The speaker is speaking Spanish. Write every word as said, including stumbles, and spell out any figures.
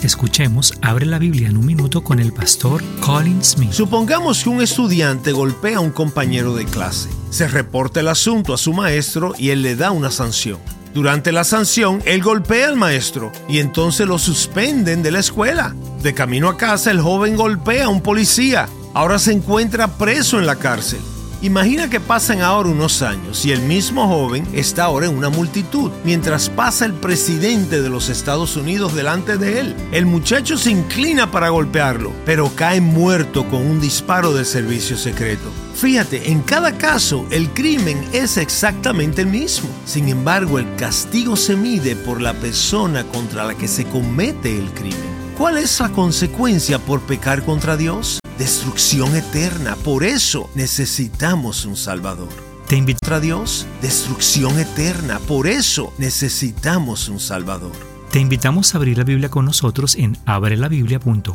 Escuchemos Abre la Biblia en un minuto con el pastor Colin Smith. Supongamos que un estudiante golpea a un compañero de clase. Se reporta el asunto a su maestro y él le da una sanción. Durante la sanción, él golpea al maestro y entonces lo suspenden de la escuela. De camino a casa, el joven golpea a un policía. Ahora se encuentra preso en la cárcel. Imagina que pasan ahora unos años y el mismo joven está ahora en una multitud, mientras pasa el presidente de los Estados Unidos delante de él. El muchacho se inclina para golpearlo, pero cae muerto con un disparo de servicio secreto. Fíjate, en cada caso el crimen es exactamente el mismo. Sin embargo, el castigo se mide por la persona contra la que se comete el crimen. ¿Cuál es la consecuencia por pecar contra Dios? Destrucción eterna. Por eso necesitamos un Salvador. Te invito a Dios, destrucción eterna. Por eso necesitamos un Salvador. Te invitamos a abrir la Biblia con nosotros en abre la biblia punto